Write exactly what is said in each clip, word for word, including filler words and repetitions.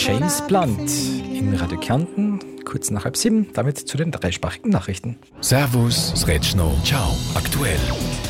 James Blunt in Radio Kärnten, kurz nach halb sieben, damit zu den dreisprachigen Nachrichten. Servus, Sretschno, ciao, aktuell.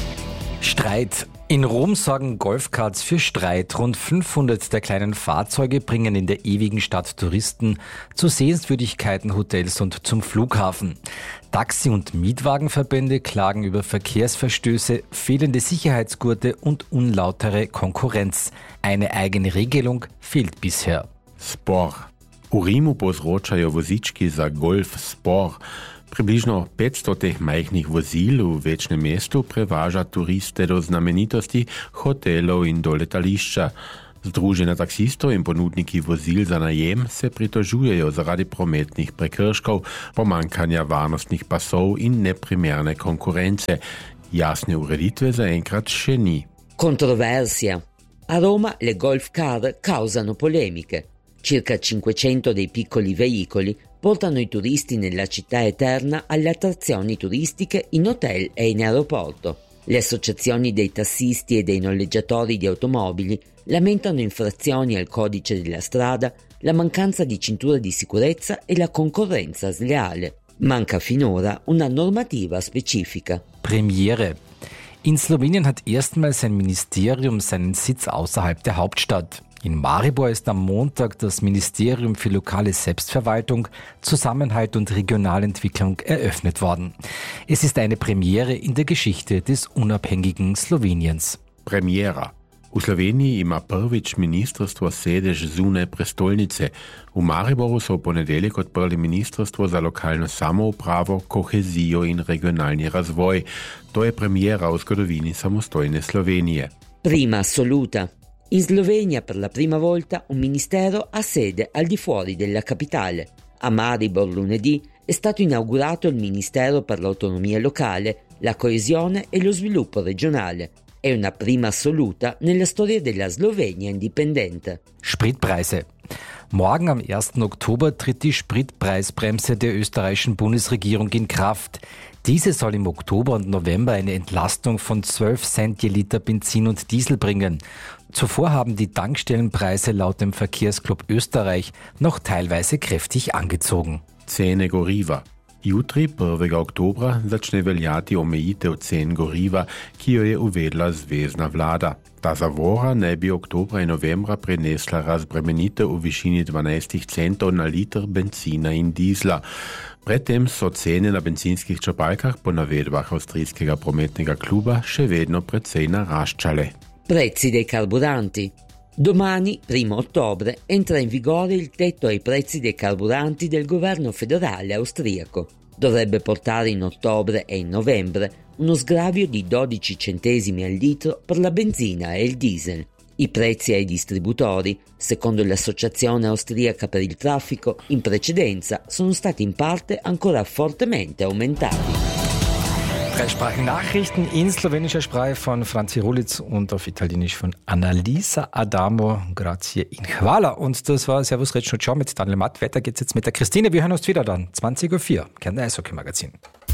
Streit. In Rom sorgen Golfkarts für Streit. Rund fünfhundert der kleinen Fahrzeuge bringen in der ewigen Stadt Touristen zu Sehenswürdigkeiten, Hotels und zum Flughafen. Taxi- und Mietwagenverbände klagen über Verkehrsverstöße, fehlende Sicherheitsgurte und unlautere Konkurrenz. Eine eigene Regelung fehlt bisher. Spor. U Rimu povzročajo vozički za golf spor. Približno petsto teh majhnih vozil v večnem mestu prevaža turiste do znamenitosti, hotelov in do letališča. Združenja taksistov in ponudniki vozil za najem se pritožujejo zaradi prometnih prekrškov, pomankanja varnostnih pasov in neprimerne konkurence. Jasne ureditve zaenkrat še ni. Controversia. A Roma le golf car causano polemiche. Circa cinquecento dei piccoli veicoli portano i turisti nella città eterna alle attrazioni turistiche in hotel e in aeroporto. Le associazioni dei tassisti e dei noleggiatori di automobili lamentano infrazioni al codice della strada, la mancanza di cintura di sicurezza e la concorrenza sleale. Manca finora una normativa specifica. Premiere. In Slowenien hat erstmals ein Ministerium seinen Sitz außerhalb der Hauptstadt. In Maribor ist am Montag das Ministerium für lokale Selbstverwaltung, Zusammenhalt und Regionalentwicklung eröffnet worden. Es ist eine Premiere in der Geschichte des unabhängigen Sloweniens. Premiera. U Sloveniji ima prvič ministrstvo sedež zunaj prestolnice. V Mariboru so v ponedeljek odprli ministrstvo za lokalno samoupravo, kohezijo in regionalni razvoj. To je premiera v zgodovini samostojne Slovenije. Prima assoluta. In Slovenia per la prima volta un ministero ha sede al di fuori della capitale. A Maribor lunedì è stato inaugurato il Ministero per l'autonomia locale, la coesione e lo sviluppo regionale. È una prima assoluta nella storia della Slovenia indipendente. Spritpreise. Morgen am ersten Oktober tritt die Spritpreisbremse der österreichischen Bundesregierung in Kraft. Diese soll im Oktober und November eine Entlastung von zwölf Cent je Liter Benzin und Diesel bringen. Zuvor haben die Tankstellenpreise laut dem Verkehrsclub Österreich noch teilweise kräftig angezogen. Cene goriva. Jutri, prvega oktobra, začne veljati omejitev cen goriva, ki jo je uvedla zvezna vlada. Ta zavora naj bi oktobra in novembra prinesla razbremenitev v višini dvanajst centov na liter benzina in dizla. Predtem so cene na bencinskih črpalkah po navedbah avstrijskega prometnega kluba še vedno precej naraščale. Prezzi dei carburanti. Domani, primo ottobre, entra in vigore il tetto ai prezzi dei carburanti del governo federale austriaco. Dovrebbe portare in ottobre e in novembre uno sgravio di dodici centesimi al litro per la benzina e il diesel. I prezzi ai distributori, secondo l'Associazione Austriaca per il Traffico, in precedenza sono stati in parte ancora fortemente aumentati. Dreisprachige Nachrichten in slowenischer Sprache von Franzi Rulitz und auf Italienisch von Annalisa Adamo. Grazie in Hvala. Und das war Servus Retscho Ciao mit Daniel Matt. Weiter geht's jetzt mit der Christine. Wir hören uns wieder dann. zwanzig Uhr vier. Kärntner Eishockey-Magazin.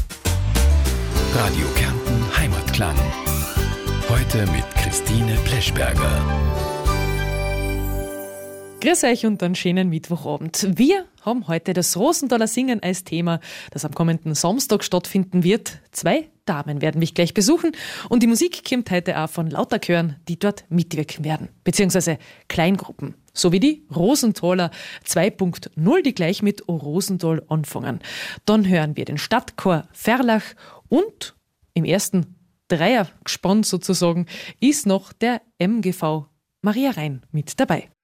Radio Kärnten Heimatklang. Heute mit Christine Pleschberger. Grüß euch und einen schönen Mittwochabend. Wir haben heute das Rosenthaler Singen als Thema, das am kommenden Samstag stattfinden wird. Zwei Damen werden mich gleich besuchen und die Musik kommt heute auch von lauter Chören, die dort mitwirken werden, beziehungsweise Kleingruppen, so wie die Rosenthaler zwei Punkt null, die gleich mit O Rosenthal anfangen. Dann hören wir den Stadtchor Ferlach und im ersten Dreiergespann sozusagen ist noch der M G V Maria Rhein mit dabei.